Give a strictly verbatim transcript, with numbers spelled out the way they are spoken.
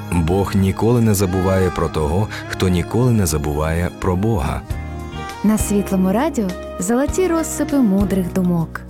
Бог ніколи не забуває про того, хто ніколи не забуває про Бога. На Світлому радіо золоті розсипи мудрих думок.